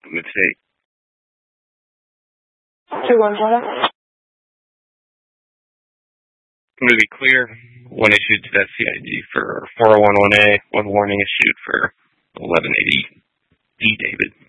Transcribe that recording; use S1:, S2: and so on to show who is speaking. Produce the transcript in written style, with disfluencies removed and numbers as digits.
S1: mistake.
S2: 217.
S1: I'm going to be clear when issued to that CID for 4011A, with warning issued for 1180D, David.